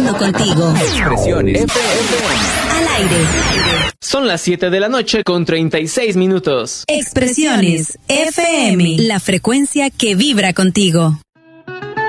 vibrando contigo. Expresiones FM. Al aire. Son las 7 de la noche con 36 minutos. Expresiones FM. La frecuencia que vibra contigo.